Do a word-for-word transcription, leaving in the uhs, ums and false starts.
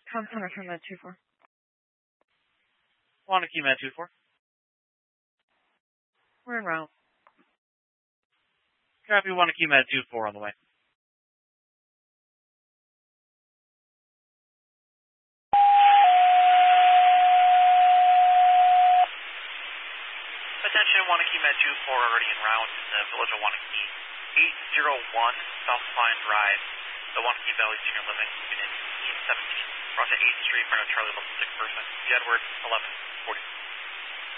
Com Center from Med two four. Wanakee Med two four. We're en route. Copy, Wanakee Med two four on the way. Attention, Wanakee Med two four already en route in the village of Wanakee. eight oh one South Pine Drive, the Wanakee Valley Senior Living, Unit E seventeen, across at eighth Street, front of Charlie Level six person, Edward eleven forty.